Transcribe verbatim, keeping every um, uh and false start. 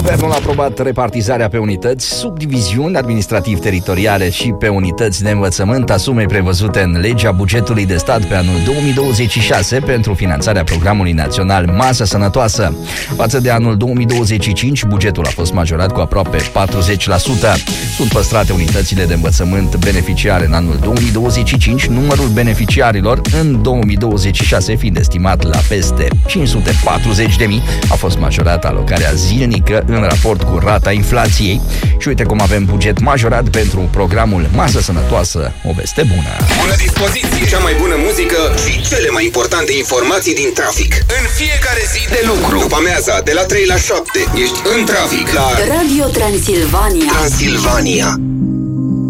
Guvernul a aprobat repartizarea pe unități, subdiviziuni administrativ-teritoriale și pe unități de învățământ a sumei prevăzute în legea bugetului de stat pe anul două mii douăzeci și șase pentru finanțarea programului național Masă Sănătoasă. Față de anul două mii douăzeci și cinci, bugetul a fost majorat cu aproape patruzeci la sută. Sunt păstrate unitățile de învățământ beneficiare în anul două mii douăzeci și cinci, numărul beneficiarilor în două mii douăzeci și șase fiind estimat la peste cinci sute patruzeci de mii, a fost majorată alocarea zilnică în raport cu rata inflației. Și uite cum avem buget majorat pentru programul Masă Sănătoasă, o veste bună. Bună dispoziție, cea mai bună muzică și cele mai importante informații din trafic. În fiecare zi de lucru, după amiaza, de la trei la șapte, ești în trafic la Radio Transilvania. Transilvania.